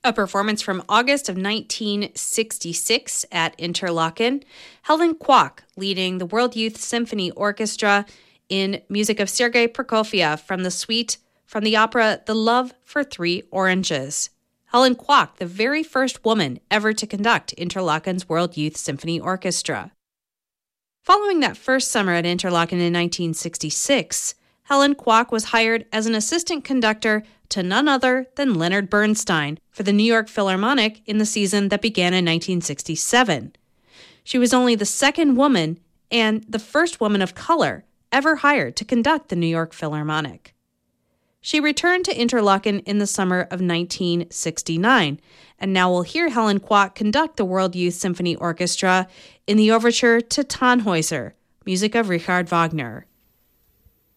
A performance from August of 1966 at Interlaken, Helen Kwok leading the World Youth Symphony Orchestra in music of Sergei Prokofiev from the suite from the opera The Love for Three Oranges. Helen Kwok, the very first woman ever to conduct Interlaken's World Youth Symphony Orchestra. Following that first summer at Interlaken in 1966, Helen Kwok was hired as an assistant conductor to none other than Leonard Bernstein for the New York Philharmonic in the season that began in 1967. She was only the second woman and the first woman of color ever hired to conduct the New York Philharmonic. She returned to Interlaken in the summer of 1969, and now we'll hear Helen Kwok conduct the World Youth Symphony Orchestra in the overture to Tannhäuser, music of Richard Wagner.